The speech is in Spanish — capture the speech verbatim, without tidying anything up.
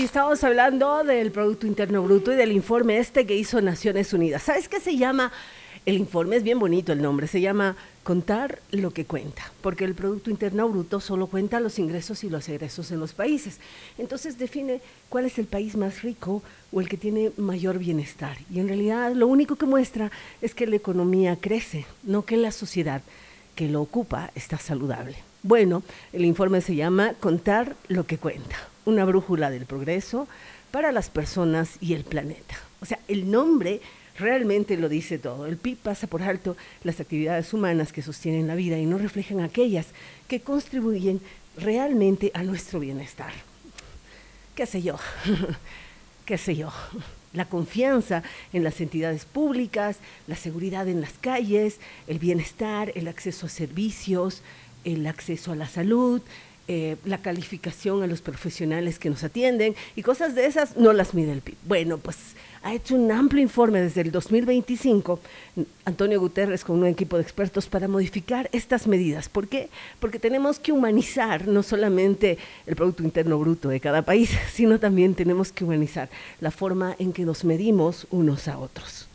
Hoy estamos hablando del Producto Interno Bruto y del informe este que hizo Naciones Unidas. ¿Sabes qué se llama? El informe es bien bonito el nombre, se llama Contar lo que cuenta, porque el Producto Interno Bruto solo cuenta los ingresos y los egresos en los países. Entonces define cuál es el país más rico o el que tiene mayor bienestar. Y en realidad lo único que muestra es que la economía crece, no que la sociedad que lo ocupa está saludable. Bueno, el informe se llama Contar lo que cuenta, una brújula del progreso para las personas y el planeta. O sea, el nombre realmente lo dice todo. El P I B pasa por alto las actividades humanas que sostienen la vida y no reflejan aquellas que contribuyen realmente a nuestro bienestar. ¿Qué sé yo? ¿Qué sé yo? La confianza en las entidades públicas, la seguridad en las calles, el bienestar, el acceso a servicios, el acceso a la salud, eh, la calificación a los profesionales que nos atienden y cosas de esas no las mide el P I B. Bueno, pues ha hecho un amplio informe desde el dos mil veinticinco, Antonio Guterres con un equipo de expertos para modificar estas medidas. ¿Por qué? Porque tenemos que humanizar no solamente el Producto Interno Bruto de cada país, sino también tenemos que humanizar la forma en que nos medimos unos a otros.